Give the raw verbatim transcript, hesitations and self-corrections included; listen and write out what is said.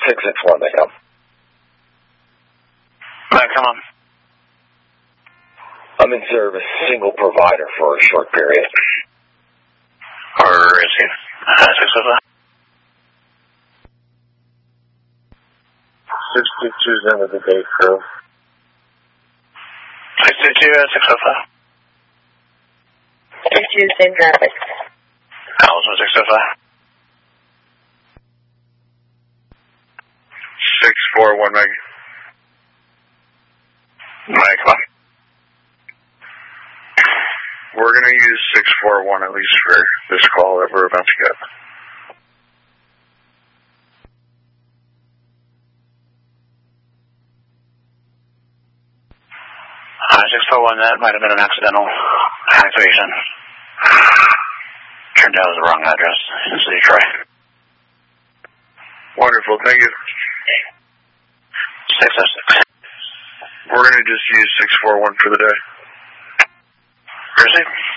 six six one, they come. Uh, come on. I'm in service, single provider for a short period. Where is he? Uh, six oh five. sixty-two's end of the day crew. sixty-two, uh, six oh five. sixty-two, same traffic. Allison, six oh five. six four one, Meg. Meg, come on. We're going to use six four one at least for this call that we're about to get. Uh, six four one, that might have been an accidental activation. Turned out it was the wrong address. It's Detroit. Wonderful, thank you. six oh six. We're going to just use six four one for the day. Where is he?